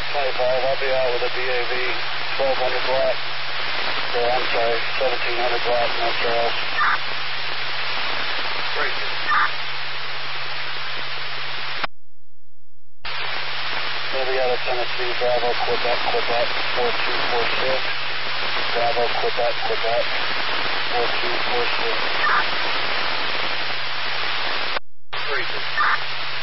25, I'll be out with a BAV 1200 watt. Or I'm sorry, 1700 watt, no trails. Great. Indiana, Tennessee, Bravo, Quebec, 4246. Bravo, Quebec, 4246. Great.